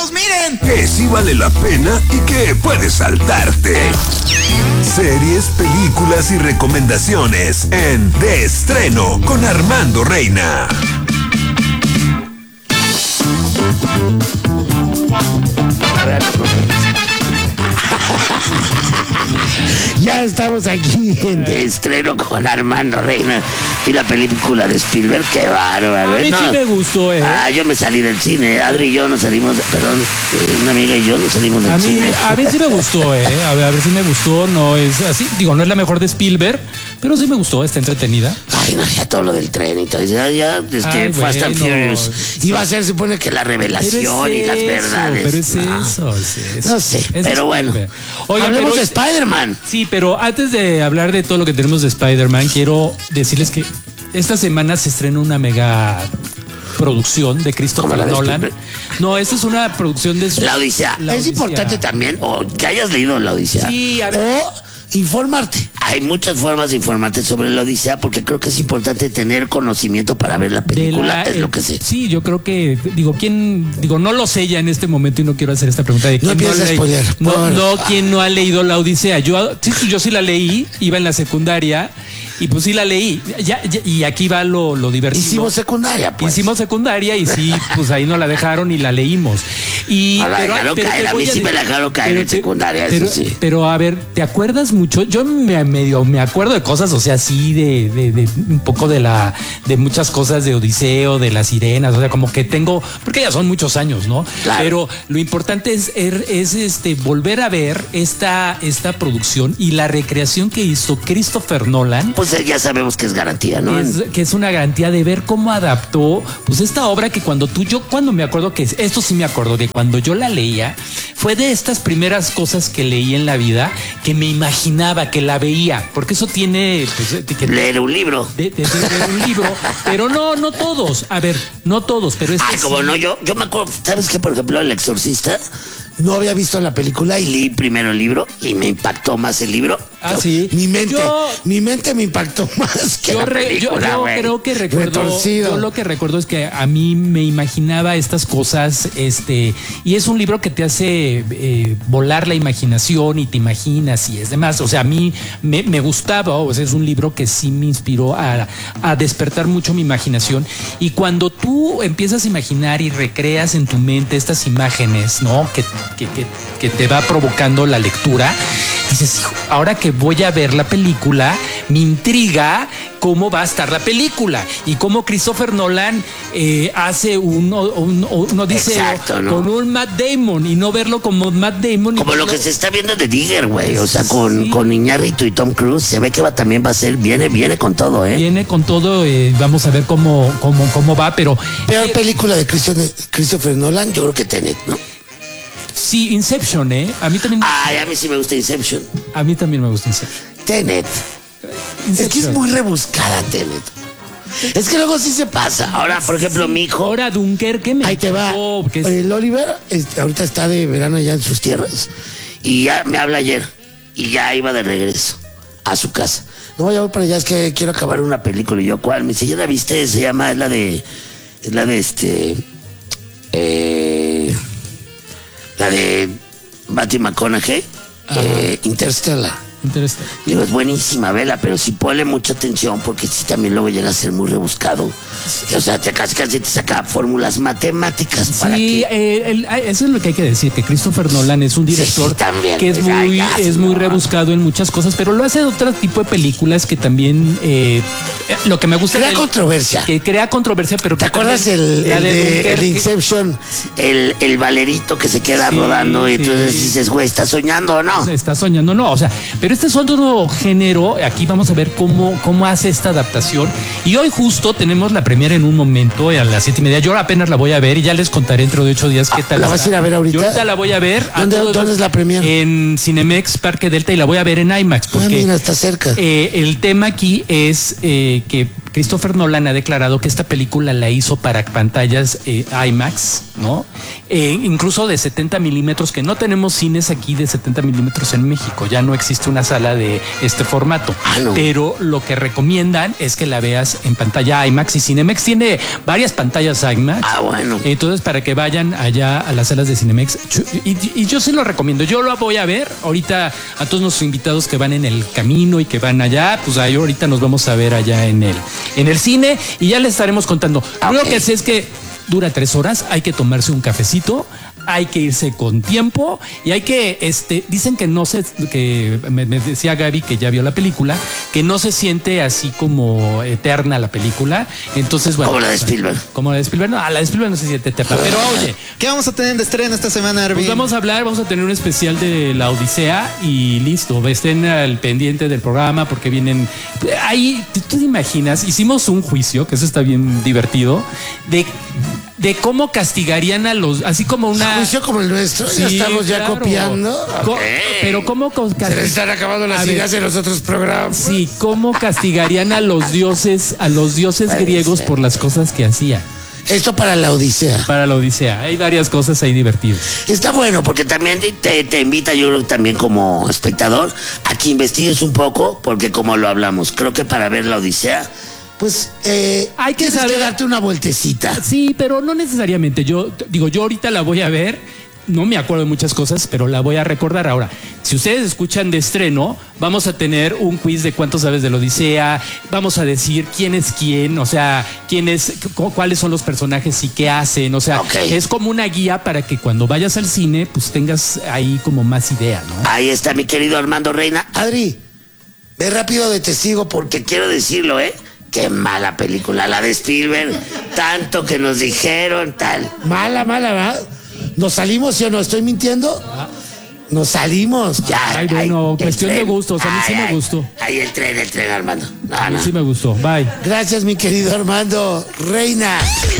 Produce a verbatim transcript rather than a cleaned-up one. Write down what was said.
nos miren. Que sí vale la pena y que puedes saltarte. Series, películas y recomendaciones en De Estreno con Armando Reina. Ya estamos aquí en De Estreno con Armando Reina y la película de Spielberg, qué bárbaro. A mí ¿no? sí me gustó, eh. Ah, yo me salí del cine, Adri y yo nos salimos, perdón, eh, una amiga y yo nos salimos del A mí, cine. a mí sí me gustó, eh. A ver, a ver si me gustó, no es así, digo, no es la mejor de Spielberg, pero sí me gustó, está entretenida. Ay, no, ya todo lo del tren y todo, ya, ya, es que Ay, Fast and bueno. Furious iba a ser, supone que la revelación y las verdades. Pero es no. eso, es eso. No sé, Es pero bueno. Spielberg. Oiga, Hablemos pero- de Spider-Man. Sí, pero antes de hablar de todo lo que tenemos de Spider-Man, quiero decirles que esta semana se estrena una mega producción de ¿Cómo Christopher la ves, Nolan. Pepe? No, esta es una producción de su- La Odisea. La es Odisea. importante también, o que hayas leído La Odisea. Sí, a ver. O informarte. Hay muchas formas de informarte sobre La Odisea porque creo que es importante tener conocimiento para ver la de película, la- es eh, lo que sé. Sí, yo creo que, digo, ¿quién? Digo, no lo sé ya en este momento y no quiero hacer esta pregunta de No quién empieces ha a leí- spoilear, No, por- no, quién no ha leído La Odisea. Yo, sí, yo sí la leí, iba en la secundaria y pues sí la leí. Ya, ya- y aquí va lo, lo divertido. Hicimos secundaria, pues. Hicimos secundaria y sí, pues ahí nos la dejaron y la leímos. Y, A la dejaron pero caer, te a voy mí sí de- me la dejaron caer pero en te- secundaria, eso pero, sí. Pero a ver, ¿te acuerdas mucho? Yo me medio me acuerdo de cosas, o sea, sí, de, de, de un poco de la, de muchas cosas de Odiseo, de las sirenas, o sea, como que tengo, porque ya son muchos años, ¿no? Claro. Pero lo importante es, er- es este volver a ver esta, esta producción y la recreación que hizo Christopher Nolan. Pues eh, ya sabemos que es garantía, ¿no? Es- que es una garantía de ver cómo adaptó pues esta obra que cuando tú, yo cuando me acuerdo que esto sí me acuerdo de cuando yo la leía, fue de estas primeras cosas que leí en la vida que me imaginaba que la veía, porque eso tiene pues, de- que- Leer un libro. de, de- de leer un libro, pero no, no todos, a ver, no todos, pero este Ay, como sí. no, yo, yo me acuerdo, ¿sabes qué? Por ejemplo, El Exorcista, no había visto la película y leí primero el libro y me impactó más el libro. Ah, Yo- sí. Mi mente, Yo- mi mente me impactó más que Yo, la re- yo- película, yo güey. creo que recuerdo, Retorcido. yo lo que recuerdo es que a mí me imaginaba estas cosas, este, y es un libro que te hace eh, volar la imaginación y te imaginas y es demás. O sea, a mí me, me gustaba, o sea, es un libro que sí me inspiró a, a despertar mucho mi imaginación. Y cuando tú empiezas a imaginar y recreas en tu mente estas imágenes, ¿no? Que, que, que, que te va provocando la lectura, dices, "Hijo, ahora que voy a ver la película, me intriga cómo va a estar la película y cómo Christopher Nolan eh, hace un, un, un Odiseo Exacto, ¿no? con un Matt Damon y no verlo como Matt Damon. y Como lo verlo- que se está viendo de Digger, güey. O sea, con, Sí. con Iñárritu y Tom Cruise, se ve que va, también va a ser, viene, viene con todo, ¿eh? Viene con todo, eh, vamos a ver cómo, cómo, cómo va, pero Peor eh, película de Christian- Christopher Nolan, yo creo que Tenet, ¿no? sí, Inception, ¿eh? A mí también, Ay, a mí sí me gusta Inception. a mí también me gusta Inception. Tenet. Es que es Inception. muy rebuscada, Tenet. Es que luego sí se pasa. Ahora, por ejemplo, mi hijo. Ahora Dunkerque me Ahí te va. encantó, que es- El Oliver este, ahorita está de verano allá en sus tierras. Y ya me habla ayer. Y ya iba de regreso a su casa. No, ya voy para allá, es que quiero acabar una película. Y yo, ¿cuál? Me dice, ¿ya la viste? Se llama, es la de. Es la de este. Eh, la de Matthew McConaughey. Eh, Interstellar. Interestelar. Digo, es buenísima, vela, pero sí ponle mucha atención porque sí también luego llega a ser muy rebuscado. O sea, te casi casi te saca fórmulas matemáticas para Sí, que... eh, el- eh, eso es lo que hay que decir, que Christopher Nolan es un director Sí, también, que es ya, muy, ya, es sí, muy no. rebuscado en muchas cosas, pero lo hace de otro tipo de películas que también, eh, eh, lo que me gusta... Crea del- controversia. Que crea controversia, pero... ¿Te que acuerdas también- el, la el de de, el Dunkerque? de Inception? El, el valerito que se queda Sí, rodando y sí. entonces dices, güey, ¿estás soñando o no? Está soñando, no, o sea, pero este es otro género, aquí vamos a ver cómo, cómo hace esta adaptación. Y hoy justo tenemos la premiera en un momento, a las siete y media. Yo apenas la voy a ver y ya les contaré dentro de ocho días qué tal. ¿la vas está. a ir a ver ahorita? Yo ahorita la voy a ver. a ¿Dónde- todos dónde los- es la premiere? En Cinemex Parque Delta y la voy a ver en IMAX. Ah, Porque mira, está cerca. eh, el tema aquí es eh, que Christopher Nolan ha declarado que esta película la hizo para pantallas eh, IMAX. ¿no? Eh, incluso de setenta milímetros, que no tenemos cines aquí de setenta milímetros en México, ya no existe una sala de este formato. Ah, no. Pero lo que recomiendan es que la veas en pantalla IMAX, y Cinemex tiene varias pantallas IMAX. Ah, bueno. Entonces, para que vayan allá a las salas de Cinemex, yo- y, y yo sí lo recomiendo. Yo lo voy a ver ahorita a todos nuestros invitados que van en el camino y que van allá, pues ahí ahorita nos vamos a ver allá en el, en el cine y ya les estaremos contando. Ah, Lo ok. que sé es que dura tres horas, hay que tomarse un cafecito, hay que irse con tiempo y hay que, este, dicen que no se, que me, me decía Gaby que ya vio la película, que no se siente así como eterna la película. Entonces, bueno. Como la de Spielberg. Como la de Spielberg, no, a la de Spielberg no se siente eterna. Pero oye, ¿Qué vamos a tener de estreno esta semana, Arvin? pues vamos a hablar, vamos a tener un especial de la Odisea y listo, estén al pendiente del programa porque vienen. Ahí, tú te imaginas, hicimos un juicio, que eso está bien divertido, de, de cómo castigarían a los, así como una. Juicio como el nuestro, ya Sí, estamos ya claro. copiando. Co- Ok. Pero cómo co- Se les están acabando A las ver, ideas en los otros programas. Sí, cómo castigarían a los dioses, a los dioses Puede griegos ser. por las cosas que hacían Esto para la Odisea. para la Odisea. Hay varias cosas ahí divertidas. Está bueno porque también te, te invita, yo creo que también como espectador, a que investigues un poco, porque como lo hablamos, creo que para ver la Odisea, pues eh, Hay que tienes saber- que darte una vueltecita. Sí, pero no necesariamente. Yo digo, yo ahorita la voy a ver. No me acuerdo de muchas cosas, pero la voy a recordar ahora. Si ustedes escuchan de estreno, vamos a tener un quiz de cuánto sabes de la Odisea. Vamos a decir quién es quién, o sea, quién es, cu- cuáles son los personajes y qué hacen. O sea, Ok. es como una guía para que cuando vayas al cine, pues tengas ahí como más idea, ¿no? Ahí está mi querido Armando Reina. Adri, ve rápido de testigo porque quiero decirlo, ¿eh? Qué mala película, la de Spielberg. Tanto que nos dijeron, tal. Mala, mala, ¿verdad? ¿Nos salimos, sí o no? ¿Estoy mintiendo? Nos salimos, ya. Ay, bueno, el cuestión de tren. gustos, a mí sí Ay, me ay, gustó. Ahí el tren, el tren, Armando. No, A mí no. sí me gustó. Bye. Gracias, mi querido Armando Reina.